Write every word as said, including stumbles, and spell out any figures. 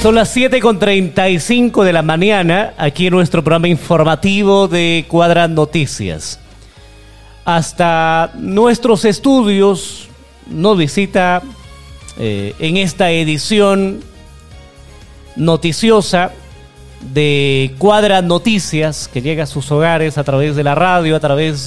Son las siete con treinta y cinco de la mañana, aquí en nuestro programa informativo de Cuadra Noticias. Hasta nuestros estudios nos visita eh, en esta edición noticiosa de Cuadra Noticias, que llega a sus hogares a través de la radio, a través